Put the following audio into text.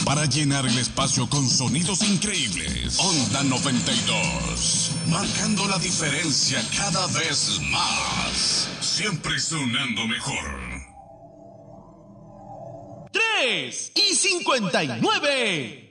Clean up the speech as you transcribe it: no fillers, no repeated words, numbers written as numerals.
para llenar el espacio con sonidos increíbles. Onda 92, marcando la diferencia cada vez más. Siempre sonando mejor. 3:59.